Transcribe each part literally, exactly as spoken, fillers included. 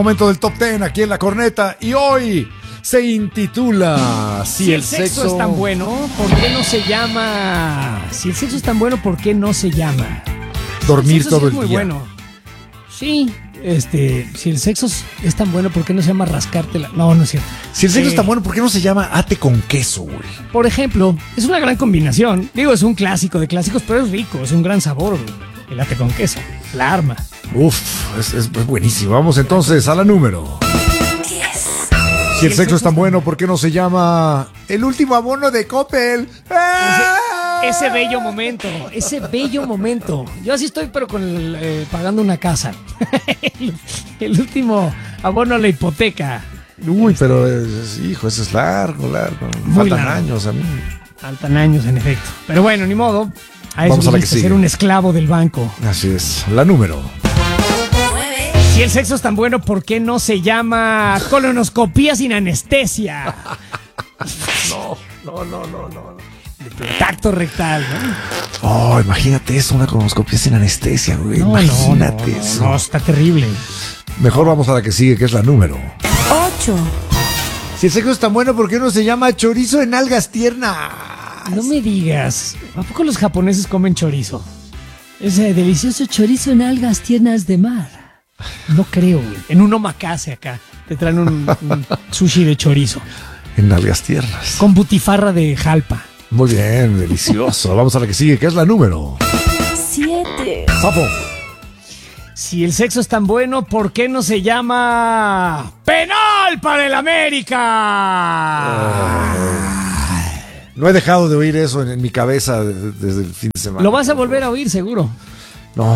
Momento del top diez aquí en La Corneta y hoy se intitula Si, si el, el sexo, sexo es tan bueno, ¿por qué no se llama? Si el sexo es tan bueno, ¿por qué no se llama? Dormir el sexo todo sí es el muy día. Bueno. Sí, este, si el sexo es tan bueno, ¿por qué no se llama rascártela? No, no es cierto. Si el sexo Eh, es tan bueno, ¿por qué no se llama ate con queso, güey? Por ejemplo, es una gran combinación. Digo, es un clásico de clásicos, pero es rico, es un gran sabor. El ate con queso, la arma. Uf, es, es buenísimo. Vamos entonces a la número. Si el sexo es tan bueno, ¿por qué no se llama el último abono de Coppel? ¡Ah! Ese, ese bello momento, ese bello momento. Yo así estoy, pero con el, eh, pagando una casa. el, el último abono a la hipoteca. Uy, pero es, hijo, eso es largo, largo. Muy Faltan largo. años a mí. Faltan años, en efecto. Pero bueno, ni modo. A eso Vamos a la que viniste a sigue. ser un esclavo del banco. Así es, la número. Si el sexo es tan bueno, ¿por qué no se llama colonoscopía sin anestesia? No, no, no, no, no. Tacto rectal, ¿no? Oh, imagínate eso, una colonoscopia sin anestesia, güey. No, Imagínate no, no, eso. no, está terrible. Mejor vamos a la que sigue, que es la número. ocho. Si el sexo es tan bueno, ¿por qué no se llama chorizo en algas tiernas? No me digas, ¿a poco los japoneses comen chorizo? Ese delicioso chorizo en algas tiernas de mar. No creo, güey. En un omakase acá te traen un, un sushi de chorizo En algas tiernas. con butifarra de jalpa. Muy bien, delicioso. Vamos a la que sigue, que es la número. siete. Papo. Si el sexo es tan bueno, ¿por qué no se llama penal para el América? No he dejado de oír eso en, en mi cabeza de- desde el fin de semana. Lo vas a volver a oír, seguro. No.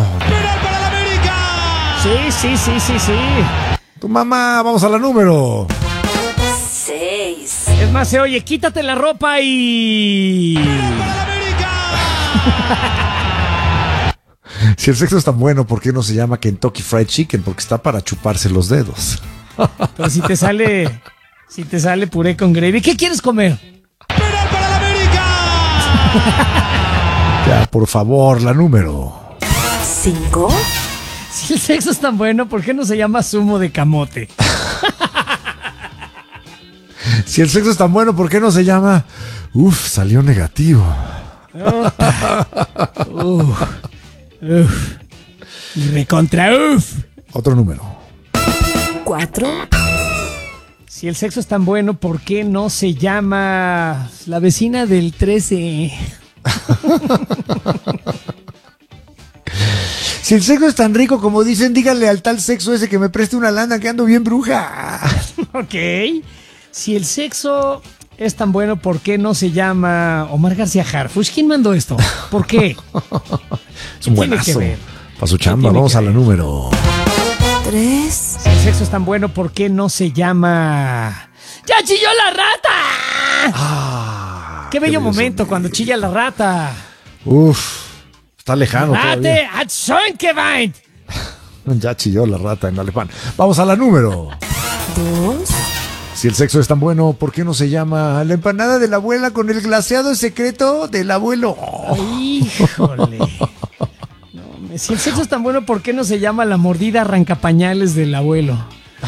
Sí, sí, sí, sí, sí. Tu mamá, vamos a la número. seis. Es más, se oye, quítate la ropa y... Si el sexo es tan bueno, ¿por qué no se llama Kentucky Fried Chicken? Porque está para chuparse los dedos. Pero si te sale... Si te sale puré con gravy, ¿qué quieres comer? Ya, por favor, la número. cinco. Si el sexo es tan bueno, ¿por qué no se llama zumo de camote? Si el sexo es tan bueno, ¿por qué no se llama? Uf, salió negativo. Uf, uf. Y recontra uf. Otro número. cuatro. Si el sexo es tan bueno, ¿por qué no se llama la vecina del trece? Si el sexo es tan rico como dicen, díganle al tal sexo ese que me preste una lana que ando bien bruja. Ok. Si el sexo es tan bueno, ¿por qué no se llama Omar García Harfuch? ¿Quién mandó esto? ¿Por qué? Es un ¿Qué tiene buenazo. que ver? Para su chamba, tiene vamos que a la ver? número. tres. Si el sexo es tan bueno, ¿por qué no se llama ¡Ya chilló la rata! Ah, Qué bello bello momento sonido. cuando chilla la rata. Uf, está lejano Rate todavía. hat schon geweint. Ya chilló la rata en alemán. Vamos a la número. dos. Si el sexo es tan bueno, ¿por qué no se llama la empanada de la abuela con el glaseado secreto del abuelo? Híjole. No, me- si el sexo es tan bueno, ¿por qué no se llama la mordida arrancapañales del abuelo?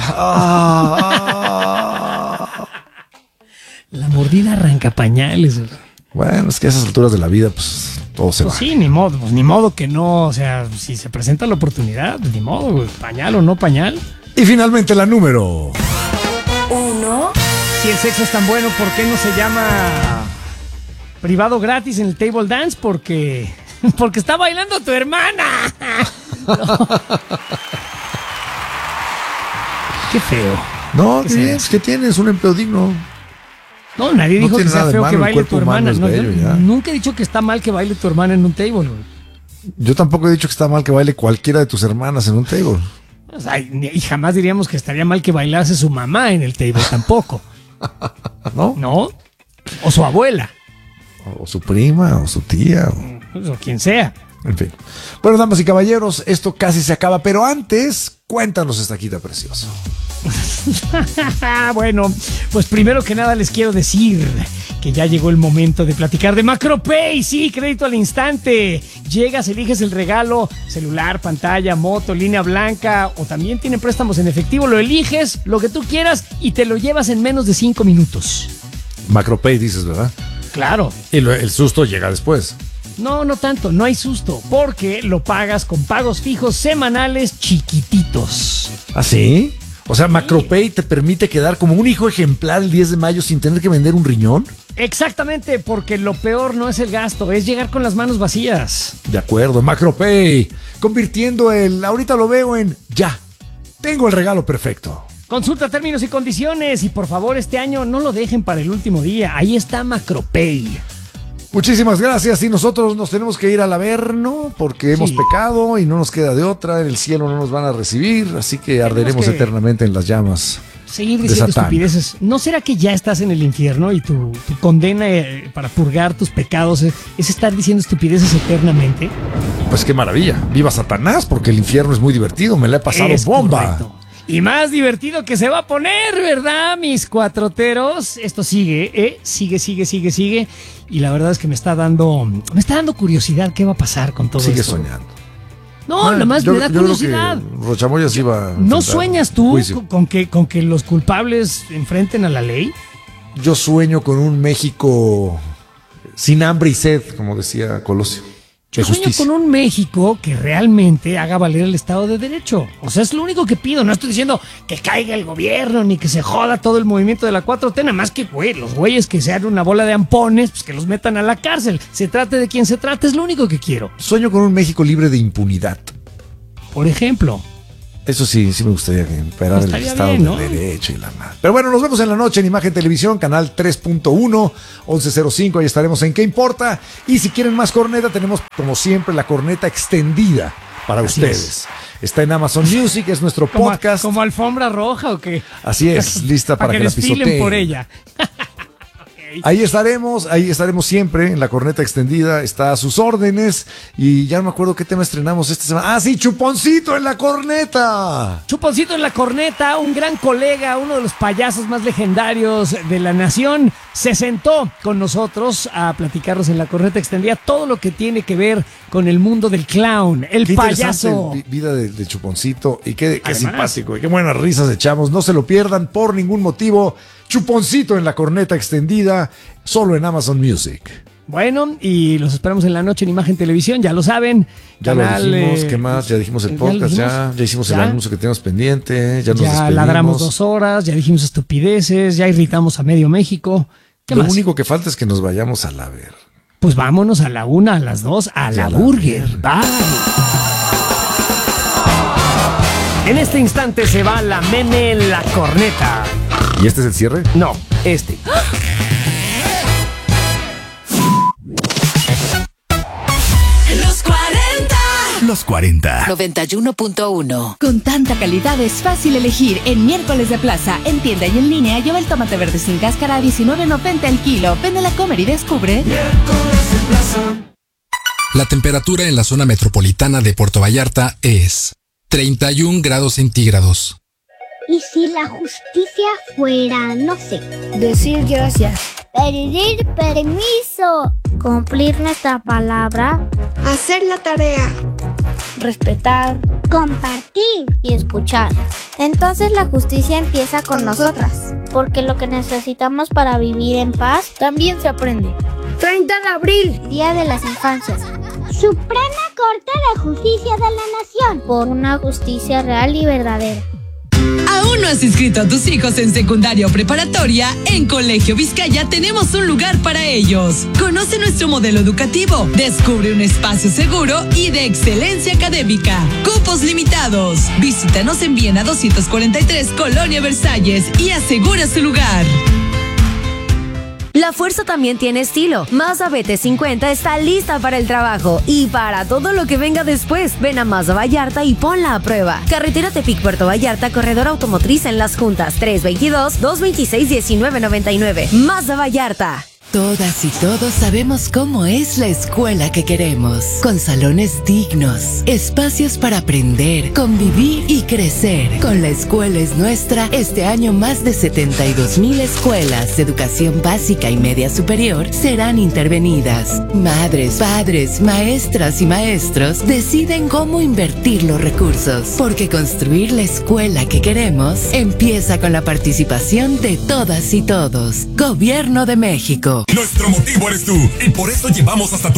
Ah. La mordida arrancapañales. güey. Bueno, es que a esas alturas de la vida, pues todo se Pues va. sí, ni modo, pues ni modo que no, o sea, si se presenta la oportunidad, pues ni modo, güey, pañal o no pañal. Y finalmente la número. uno. Si el sexo es tan bueno, ¿por qué no se llama privado gratis en el table dance? Porque, porque está bailando tu hermana. No. Qué feo. No, ¿Qué ¿qué, sea? es? ¿Qué tienes? Un empleo digno. No, nadie No dijo que tiene sea nada de feo malo, que el baile cuerpo tu hermana. humano es No, yo bello, ya. nunca he dicho que está mal que baile tu hermana en un table. güey. Yo tampoco he dicho que está mal que baile cualquiera de tus hermanas en un table. O sea, y y jamás diríamos que estaría mal que bailase su mamá en el table tampoco, ¿No? ¿no? O su abuela, O su prima, o su tía. o- o quien sea. En fin. Bueno, damas y caballeros, esto casi se acaba, pero antes Cuéntanos, Estaquita precioso. Bueno, pues primero que nada les quiero decir que ya llegó el momento de platicar de Macropay. Sí, crédito al instante. Llegas, eliges el regalo, celular, pantalla, moto, línea blanca, o también tienen préstamos en efectivo. Lo eliges, lo que tú quieras, y te lo llevas en menos de cinco minutos. Macropay dices, ¿verdad? Claro. Y lo, el susto llega después. No, no tanto, no hay susto, porque lo pagas con pagos fijos semanales chiquititos. ¿Ah, sí? O sea, Macropay te permite quedar como un hijo ejemplar el diez de mayo sin tener que vender un riñón. Exactamente, porque lo peor no es el gasto, es llegar con las manos vacías. De acuerdo, Macropay, convirtiendo el ahorita lo veo en ya, tengo el regalo perfecto. Consulta términos y condiciones y por favor este año no lo dejen para el último día, ahí está Macropay. Muchísimas gracias, y nosotros nos tenemos que ir al Averno porque hemos Sí. pecado y no nos queda de otra, en el cielo no nos van a recibir, así que arderemos que eternamente en las llamas. Seguir de diciendo Satán. estupideces. ¿No será que ya estás en el infierno y tu, tu condena eh, para purgar tus pecados es, es estar diciendo estupideces eternamente? Pues qué maravilla, viva Satanás, porque el infierno es muy divertido, me la he pasado Es bomba. correcto. Y más divertido que se va a poner, ¿verdad, mis cuatroteros? Esto sigue, ¿eh? Sigue, sigue, sigue, sigue. Y la verdad es que me está dando, me está dando curiosidad qué va a pasar con todo Sigue esto. soñando. No, Ah, nada más yo- me da yo creo curiosidad. que Rochamoya sí va a ¿No enfrentar sueñas tú juicio. con, con que, con que los culpables enfrenten a la ley? Yo sueño con un México sin hambre y sed, como decía Colosio. Yo de sueño justicia. con un México que realmente haga valer el Estado de Derecho. O sea, es lo único que pido. No estoy diciendo que caiga el gobierno ni que se joda todo el movimiento de la cuatro T. Nada más que, güey, los güeyes que sean una bola de ampones, pues que los metan a la cárcel. Se trate de quien se trate, es lo único que quiero. Sueño con un México libre de impunidad. Por ejemplo. Eso sí, sí me gustaría que imperara el Estaría Estado bien, ¿no? de Derecho y la madre. Pero bueno, nos vemos en la noche en Imagen Televisión, canal tres punto uno, once cero cinco. Ahí estaremos en ¿Qué importa? Y si quieren más corneta, tenemos como siempre la corneta extendida para Así ustedes. Está en Amazon Music, es nuestro ¿Como, podcast. como alfombra roja o qué? Así es, lista para, que, que la desfilen pisoteen. por ella. Ahí estaremos, ahí estaremos siempre en la corneta extendida, está a sus órdenes. Y ya no me acuerdo qué tema estrenamos esta semana. Ah, sí, Chuponcito en la corneta. Chuponcito en la corneta, un gran colega, uno de los payasos más legendarios de la nación, se sentó con nosotros a platicarnos en la corneta extendida todo lo que tiene que ver con el mundo del clown, el Qué interesante payaso. vi- vida de, de Chuponcito, y qué, qué Además. simpático y qué buenas risas echamos. No se lo pierdan por ningún motivo. Chuponcito en la corneta extendida, solo en Amazon Music. Bueno, y los esperamos en la noche en Imagen Televisión, ya lo saben. Ya Canal, lo dijimos, eh, ¿qué más? Ya dijimos el ¿ya lo podcast, ya, dijimos? ya hicimos el ¿Ya? anuncio que tenemos pendiente, ya nos Ya despedimos. ladramos dos horas, ya dijimos estupideces, ya irritamos a medio México. ¿Qué Lo más? único que falta es que nos vayamos a la ver. Pues vámonos a la una, a las dos, a Ya la la burger. Bye. En este instante se va la meme en la corneta. ¿Y este es el cierre? No, este. Los cuarenta. Los cuarenta. noventa y uno punto uno. Con tanta calidad es fácil elegir. En Miércoles de Plaza, en tienda y en línea, lleva el tomate verde sin cáscara a diecinueve noventa el kilo. Ven a la Comer y descubre. La temperatura en la zona metropolitana de Puerto Vallarta es treinta y un grados centígrados. ¿Y si la justicia fuera, no sé, Decir gracias. pedir permiso, cumplir nuestra palabra, Hacer la tarea. Respetar. compartir y escuchar? Entonces la justicia empieza con nosotras, porque lo que necesitamos para vivir en paz También se aprende. treinta de abril. Día de las Infancias. Suprema Corte de Justicia de la Nación. Por una justicia real y verdadera. ¿Aún no has inscrito a tus hijos en secundaria o preparatoria? En Colegio Vizcaya tenemos un lugar para ellos. Conoce nuestro modelo educativo, descubre un espacio seguro y de excelencia académica. Cupos limitados. Visítanos en Viena doscientos cuarenta y tres, Colonia Versalles, y asegura su lugar. La Fuerza también tiene estilo. Mazda B T cincuenta está lista para el trabajo y para todo lo que venga después. Ven a Mazda Vallarta y ponla a prueba. Carretera Tepic Puerto Vallarta, corredor automotriz en Las Juntas, tres dos dos, dos dos seis, uno nueve nueve nueve. Mazda Vallarta. Todas y todos sabemos cómo es la escuela que queremos, con salones dignos, espacios para aprender, convivir y crecer. Con La Escuela es Nuestra, este año más de setenta y dos mil escuelas de educación básica y media superior serán intervenidas. Madres, padres, maestras y maestros deciden cómo invertir los recursos, porque construir la escuela que queremos empieza con la participación de todas y todos. Gobierno de México. Nuestro motivo eres tú, y por eso llevamos hasta tu